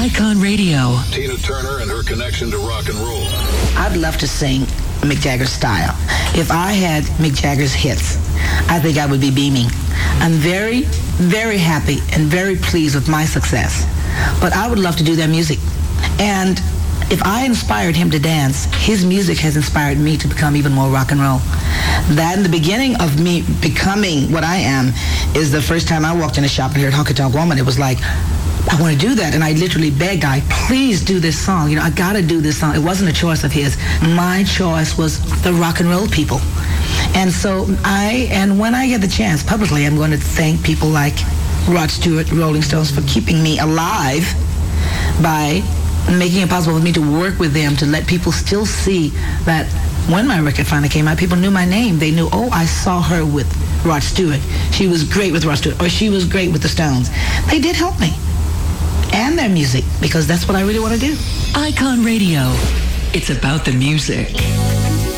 Icon Radio. Tina Turner and her connection to rock and roll. I'd love to sing Mick Jagger's style. If I had Mick Jagger's hits, I think I would be beaming. I'm very, very happy and very pleased with my success. But I would love to do their music. And if I inspired him to dance, his music has inspired me to become even more rock and roll. That in the beginning of me becoming what I am is the first time I walked in a shop and heard Honky Tonk Woman. It was like, I want to do that. And I literally begged Guy, please do this song. You know, I got to do this song. It wasn't a choice of his. My choice was the rock and roll people. And so when I get the chance publicly, I'm going to thank people like Rod Stewart, Rolling Stones, for keeping me alive by making it possible for me to work with them, to let people still see that when my record finally came out, people knew my name. They knew, oh, I saw her with Rod Stewart. She was great with Rod Stewart, or she was great with the Stones. They did help me. And their music, because that's what I really want to do. Icon Radio. It's about the music.